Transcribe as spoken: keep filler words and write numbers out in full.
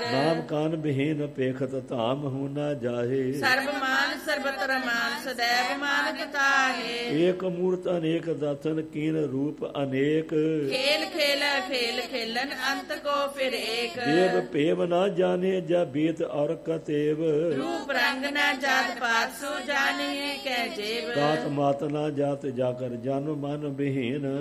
ਨਾਮ ਕਾਨ ਬਿਹੀਨ ਪੇਖਤ ਧਾਮ ਹੂ ਨਾ ਜਾਹੇ। ਸਰਬ ਮਾਨ ਸਰਬਤਰ ਮਾਨ ਸदैव ਮਾਨ ਤਾਹੇ। ਏਕ ਮੂਰਤ ਅਨੇਕ ਦਾਤਨ ਕੀਨ ਰੂਪ ਅਨੇਕ। ਖੇਲ ਖੇਲ ਖੇਲ ਖੇਲਨ ਅੰਤ ਕੋ ਫਿਰ ਏਕ। ਦੇਵ ਭੇਵ ਨਾ ਜਾਣੇ ਜਾ ਬੀਤ ਔਰ ਕਤੇਵ। ਰੂਪ ਰੰਗ ਨਾ ਜਾਤ ਪਾਤ ਸੋ ਜਾਣੇ ਕਹਿ ਜੇਬ। ਦਾਤ ਮਾਤ ਨਾ ਜਾਤ ਜਾ ਕਰ ਜਨ ਮਨ ਬਿਹੀਨ।